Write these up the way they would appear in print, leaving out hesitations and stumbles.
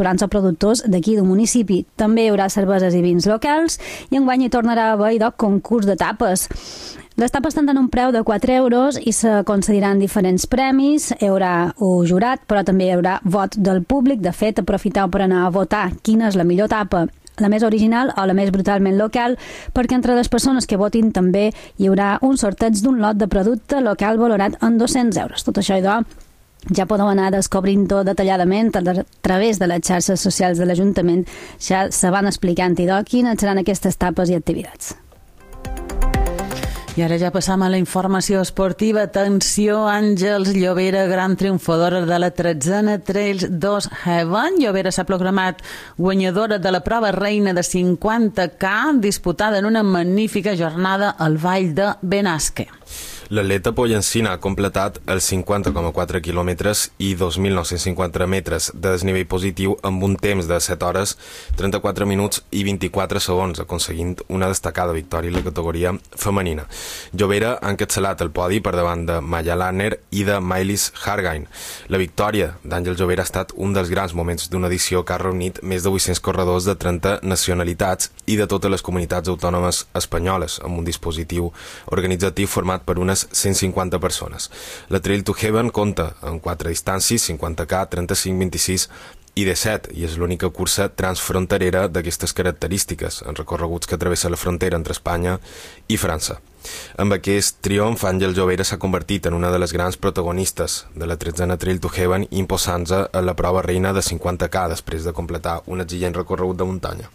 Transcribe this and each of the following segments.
restaurants o productors d'aquí del municipi. També hi haurà cerveses i vins locals i enguany hi tornarà a haver concurs de tapes. Les tapes tenen un preu de 4 euros i se concediran diferents premis. Hi haurà un jurat, però també hi haurà vot del públic. De fet, aprofiteu per anar a votar quina és la millor tapa, la més original o la més brutalment local, perquè entre les persones que votin també hi haurà un sorteig d'un lot de producte local valorat en 200 euros. Tot això, ja podeu anar descobrint-ho detalladament a través de les xarxes socials de l'Ajuntament. Ja se van explicant quines seran aquestes tapes i activitats. I ara ja passam a la informació esportiva. Atenció, Àngels Llobera, gran triomfadora de la 13a Trails 2 Heaven. Llobera s'ha proclamat guanyadora de la prova reina de 50K, disputada en una magnífica jornada al Vall de Benasque. L'atleta pollencina ha completat els 50,4 quilòmetres i 2.950 metres de desnivell positiu amb un temps de 7 hores, 34 minuts i 24 segons, aconseguint una destacada victòria en la categoria femenina. Llobera ha encapçalat el podi per davant de Maya Lanner i de Mylis Hargain. La victòria d'Àngel Llobera ha estat un dels grans moments d'una edició que ha reunit més de 800 corredors de 30 nacionalitats i de totes les comunitats autònomes espanyoles, amb un dispositiu organitzatiu format per unes 150 persones. La Trail to Heaven compta amb 4 distàncies, 50K, 35, 26 i 17, i és l'única cursa transfronterera d'aquestes característiques, en recorreguts que travessa la frontera entre Espanya i França. Amb aquest triomf, Àngel Llobera s'ha convertit en una de les grans protagonistes de la 13a Trail to Heaven, imposant-se a la prova reina de 50K després de completar un exigent recorregut de muntanya.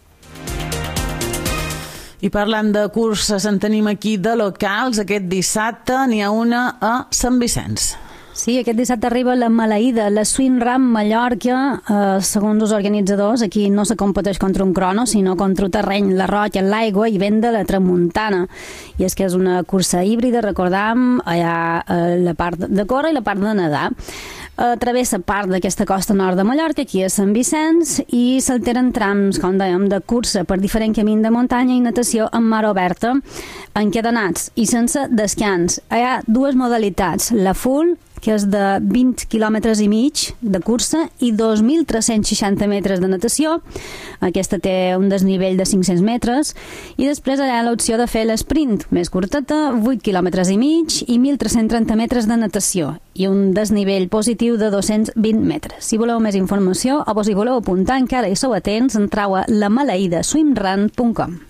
I parlant de curses, en tenim aquí de locals. Aquest dissabte n'hi ha una a Sant Vicenç. Sí, aquest dissabte arriba la maleïda, la Swim Ram Mallorca. Segons els organitzadors, aquí no se competeix contra un crono, sinó contra un terreny, la roca, l'aigua i vent de la tramuntana. I és que és una cursa híbrida, recordam, hi ha la part de córrer i la part de nedar. Travessa part d'aquesta costa nord de Mallorca, aquí a Sant Vicenç, i s'alteren trams, com dèiem, de cursa per diferent camí de muntanya i natació en mar oberta, encadenats i sense descans. Hi ha dues modalitats, la full, que és de 20 quilòmetres i mig de cursa i 2.360 metres de natació. Aquesta té un desnivell de 500 metres. I després hi ha l'opció de fer l'esprint, més curteta, 8 quilòmetres i mig i 1.330 metres de natació i un desnivell positiu de 220 metres. Si voleu més informació o si voleu apuntar, encara hi sou atents, entreu a lamaleidaswimrun.com.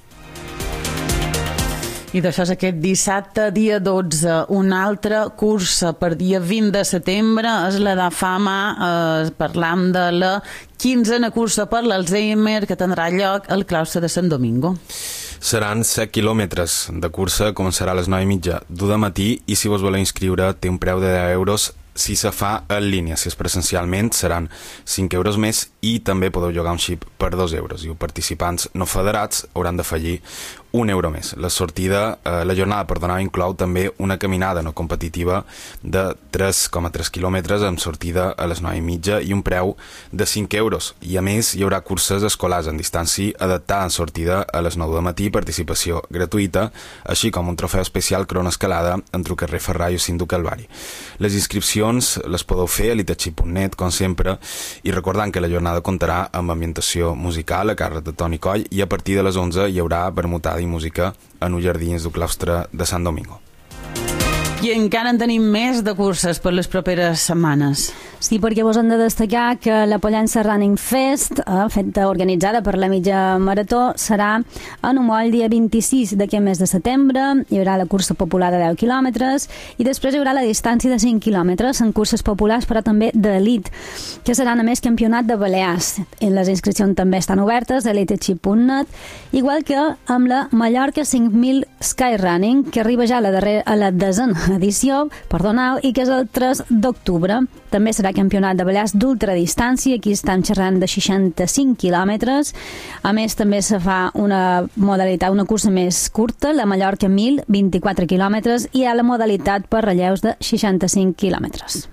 I d'això és aquest dissabte, dia 12. Una altra cursa per dia 20 de setembre és la de Fama. Parlam de la 15a cursa per l'Alzheimer, que tindrà lloc al claustre de Sant Domingo. Seran 7 quilòmetres de cursa, començarà a les 9:30 del matí i si vos voleu inscriure té un preu de 10 euros si se fa en línia. Si és presencialment seran 5 euros més i també podeu llogar un xip per 2 euros i els participants no federats hauran d'afegir 1 euro més. La jornada inclou també una caminada no competitiva de 3,3 quilòmetres amb sortida a les 9:30 i un preu de 5 euros. I a més hi haurà curses escolars en distància adaptada en sortida a les 9 del matí, participació gratuïta, així com un trofeu especial cronoescalada entre el carrer Ferrà i el Cinc du Calvari. Les inscripcions les podeu fer a litachip.net, com sempre, i recordant que la jornada comptarà amb ambientació musical a càrrec de Toni Coll i a partir de les 11 hi haurà vermutada i música en els jardins del claustre de Sant Domingo. I encara en tenim més de curses per les properes setmanes. Sí, perquè vos hem de destacar que la Pollença Running Fest, organitzada per la mitja marató, serà en Humol el dia 26 d'aquest mes de setembre. Hi haurà la cursa popular de 10 quilòmetres i després hi haurà la distància de 5 quilòmetres en curses populars, però també d'elit, que seran a més campionat de Balears. Les inscripcions també estan obertes a litachip.net, igual que amb la Mallorca 5.000 Skyrunning, que arriba ja a la desena edició, i que és el 3 d'octubre. També serà campionat de Balears d'ultradistància, aquí estem xerrant de 65 quilòmetres. A més, també se fa una modalitat, una cursa més curta, la Mallorca 1000, 24 quilòmetres, i hi ha la modalitat per relleus de 65 quilòmetres.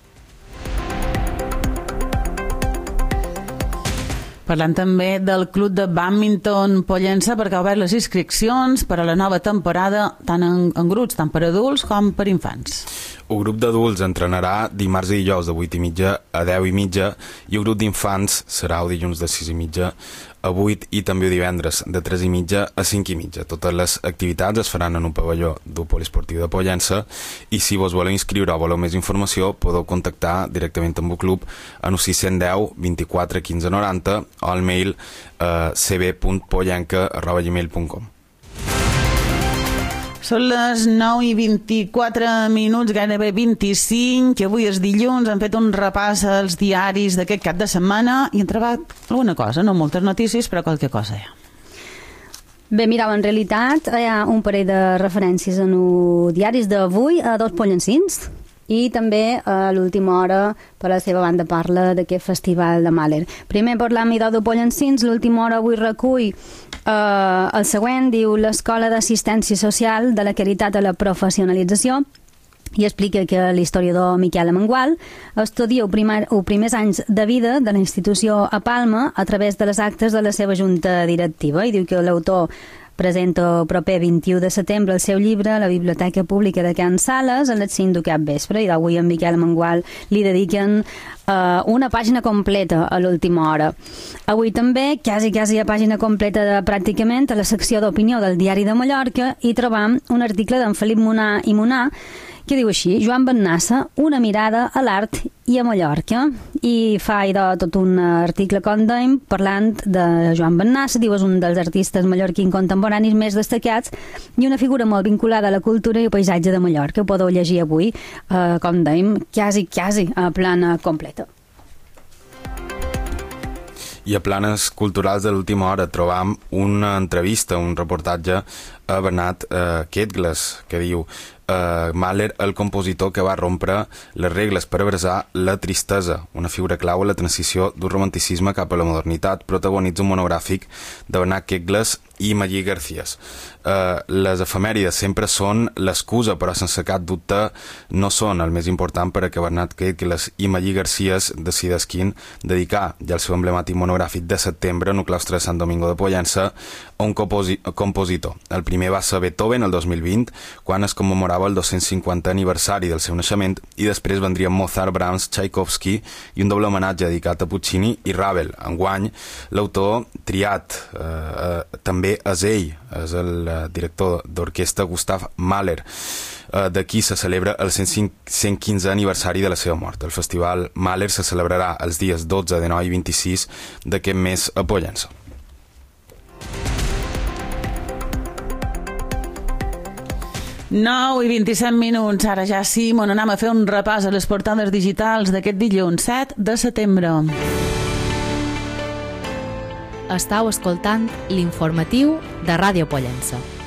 Parlant també del Club de Bàdminton Pollença, perquè ha obert les inscripcions per a la nova temporada tant en grups, tant per adults com per infants. El grup d'adults entrenarà dimarts i dijous de 8:30 a 10:30 i el grup d'infants serà el dilluns de 6:30 a 8 i també el divendres de 3:30 a 5:30. Totes les activitats es faran en un pavelló del Poliesportiu de Pollença i si vos voleu inscriure o voleu més informació podeu contactar directament amb el club en el 610 24 15 90 o al mail cb.pollenca@gmail.com. Són les 9:24, gairebé 25, que avui és dilluns. Han fet un repàs als diaris d'aquest cap de setmana i han trobat alguna cosa, no moltes notícies, però qualque cosa ja. Bé, mireu, en realitat hi ha un parell de referències en els diaris d'avui a dos pollencins i també a l'última hora per la seva banda parla d'aquest festival de Mahler. Primer parlam de pollencins, l'última hora avui recull el següent, diu l'Escola d'Assistència Social de la Caritat a la Professionalització i explica que l'historiador Miquel Amengual estudia els primers anys de vida de la institució a Palma a través de les actes de la seva junta directiva i diu que l'autor presenta el proper 21 de setembre el seu llibre a la Biblioteca Pública de Can Sales a les 5 de cap vespre i d'avui en Miquel Amengual li dediquen una pàgina completa a l'última hora. Avui també, quasi a pàgina completa de pràcticament a la secció d'opinió del Diari de Mallorca i trobam un article d'en Felip Monà i Monà que diu així: Joan Bennassa, una mirada a l'art i a Mallorca. I fa tot un article com dèiem parlant de Joan Bennassa, diu és un dels artistes mallorquins contemporanis més destacats i una figura molt vinculada a la cultura i el paisatge de Mallorca. Ho podeu llegir avui, com dèiem, quasi a plana completa. I a planes culturals de l'última hora trobam una entrevista, un reportatge a Bernat Ketgles, que diu Mahler, el compositor que va rompre les regles per abraçar la tristesa, una figura clau a la transició d'un romanticisme cap a la modernitat, protagonitza un monogràfic de Bernat Ketgles i Magí Garcías. Les efemèrides sempre són l'excusa, però sense cap dubte no són el més important per a que Bernat Ketgles i Magí Garcías decidisquin dedicar ja el seu emblemàtic monogràfic de setembre en el claustre de Sant Domingo de Pollença a un compositor. El primer va ser Beethoven el 2020, quan es commemorava el 250 aniversari del seu naixement, i després vendrien Mozart, Brahms, Tchaikovsky i un doble homenatge dedicat a Puccini i Ravel. Enguany, l'autor triat també és ell, és el director d'orquestra Gustav Mahler. D'aquí se celebra el 115è aniversari de la seva mort. El festival Mahler se celebrarà els dies 12, 19 i 26 d'aquest mes a Pollença. Nou i 27 minuts, ara ja sí, on anem a fer un repàs a les portades digitals d'aquest dilluns 7 de setembre. Estau escoltant l'informatiu de Ràdio Pollença.